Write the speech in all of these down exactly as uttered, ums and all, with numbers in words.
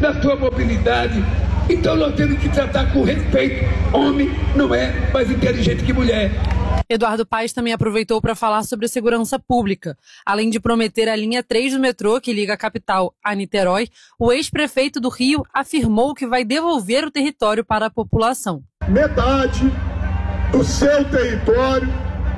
da sua mobilidade. Então nós temos que tratar com respeito. Homem não é mais inteligente que mulher. Eduardo Paes também aproveitou para falar sobre a segurança pública. Além de prometer a linha três do metrô, que liga a capital a Niterói, o ex-prefeito do Rio afirmou que vai devolver o território para a população. Metade do seu território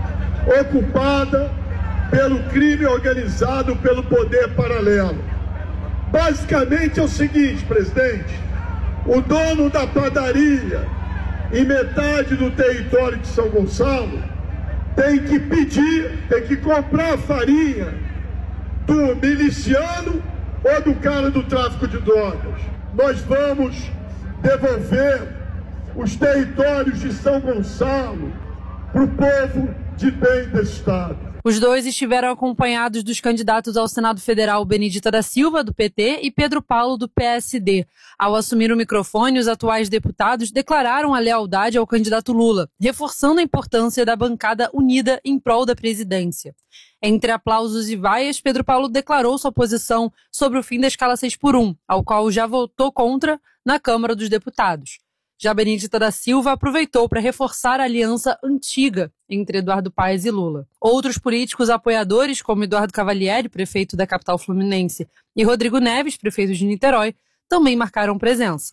ocupada pelo crime organizado, pelo poder paralelo. Basicamente é o seguinte, presidente: o dono da padaria em metade do território de São Gonçalo tem que pedir, tem que comprar farinha do miliciano ou do cara do tráfico de drogas. Nós vamos devolver os territórios de São Gonçalo para o povo de bem desse estado. Os dois estiveram acompanhados dos candidatos ao Senado Federal Benedita da Silva, do P T, e Pedro Paulo, do P S D. Ao assumir o microfone, os atuais deputados declararam a lealdade ao candidato Lula, reforçando a importância da bancada unida em prol da presidência. Entre aplausos e vaias, Pedro Paulo declarou sua posição sobre o fim da escala seis por um, ao qual já votou contra na Câmara dos Deputados. Já Benedita da Silva aproveitou para reforçar a aliança antiga entre Eduardo Paes e Lula. Outros políticos apoiadores, como Eduardo Cavalieri, prefeito da capital fluminense, e Rodrigo Neves, prefeito de Niterói, também marcaram presença.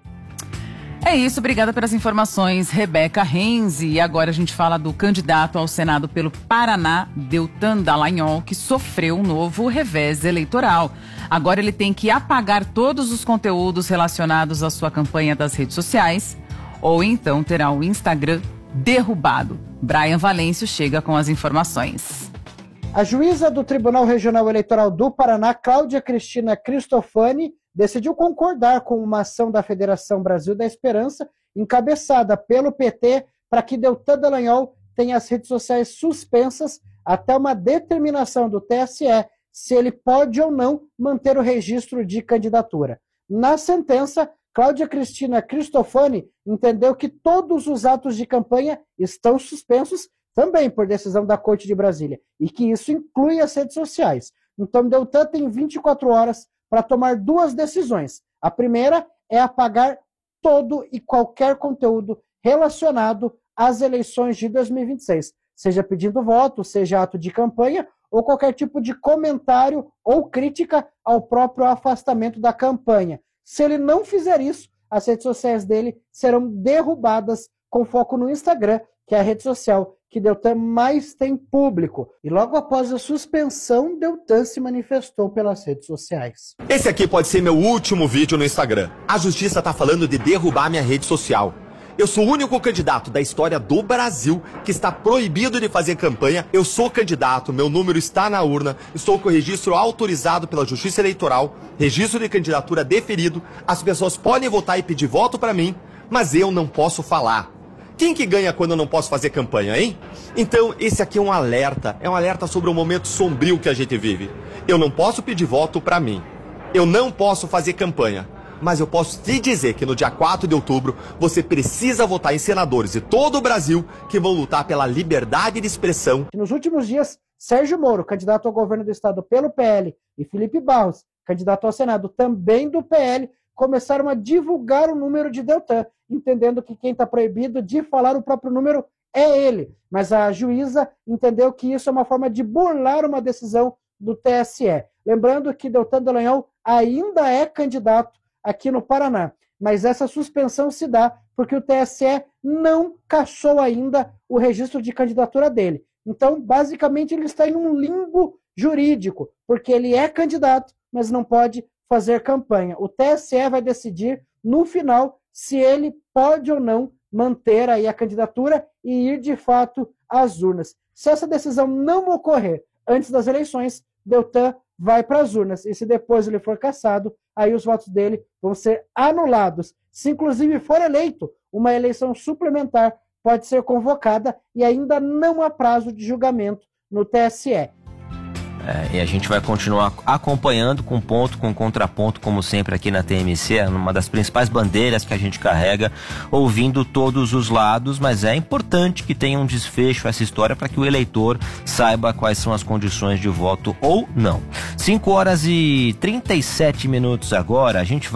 É isso, obrigada pelas informações, Rebeca Renzi. E agora a gente fala do candidato ao Senado pelo Paraná, Deltan Dallagnol, que sofreu um novo revés eleitoral. Agora ele tem que apagar todos os conteúdos relacionados à sua campanha das redes sociais, ou então terá o Instagram derrubado. Brian Valêncio chega com as informações. A juíza do Tribunal Regional Eleitoral do Paraná, Cláudia Cristina Cristofani, decidiu concordar com uma ação da Federação Brasil da Esperança, encabeçada pelo P T, para que Deltan Dallagnol tenha as redes sociais suspensas até uma determinação do T S E se ele pode ou não manter o registro de candidatura. Na sentença, Cláudia Cristina Cristofani entendeu que todos os atos de campanha estão suspensos também por decisão da Corte de Brasília, e que isso inclui as redes sociais. Então, Deltan tem vinte e quatro horas para tomar duas decisões. A primeira é apagar todo e qualquer conteúdo relacionado às eleições de dois mil e vinte e seis, seja pedindo voto, seja ato de campanha, ou qualquer tipo de comentário ou crítica ao próprio afastamento da campanha. Se ele não fizer isso, as redes sociais dele serão derrubadas, com foco no Instagram, que é a rede social que Deltan mais tem público. E logo após a suspensão, Deltan se manifestou pelas redes sociais. Esse aqui pode ser meu último vídeo no Instagram. A justiça tá falando de derrubar minha rede social. Eu sou o único candidato da história do Brasil que está proibido de fazer campanha. Eu sou candidato, meu número está na urna, estou com o registro autorizado pela Justiça Eleitoral, registro de candidatura deferido. As pessoas podem votar e pedir voto para mim, mas eu não posso falar. Quem que ganha quando eu não posso fazer campanha, hein? Então, esse aqui é um alerta, é um alerta sobre o momento sombrio que a gente vive. Eu não posso pedir voto para mim. Eu não posso fazer campanha. Mas eu posso te dizer que no dia quatro de outubro você precisa votar em senadores de todo o Brasil que vão lutar pela liberdade de expressão. Nos últimos dias, Sérgio Moro, candidato ao governo do estado pelo P L, e Felipe Barros, candidato ao Senado também do P L, começaram a divulgar o número de Deltan, entendendo que quem está proibido de falar o próprio número é ele. Mas a juíza entendeu que isso é uma forma de burlar uma decisão do T S E. Lembrando que Deltan Dallagnol ainda é candidato aqui no Paraná, mas essa suspensão se dá porque o T S E não cassou ainda o registro de candidatura dele. Então, basicamente, ele está em um limbo jurídico, porque ele é candidato, mas não pode fazer campanha. O T S E vai decidir, no final, se ele pode ou não manter aí a candidatura e ir, de fato, às urnas. Se essa decisão não ocorrer antes das eleições, Deltan vai para as urnas. E se depois ele for cassado, aí os votos dele vão ser anulados. Se, inclusive, for eleito, uma eleição suplementar pode ser convocada e ainda não há prazo de julgamento no T S E. É, e a gente vai continuar acompanhando com ponto, com contraponto, como sempre aqui na T M C, é uma das principais bandeiras que a gente carrega, ouvindo todos os lados, mas é importante que tenha um desfecho essa história para que o eleitor saiba quais são as condições de voto ou não. cinco horas e trinta e sete minutos agora, a gente vai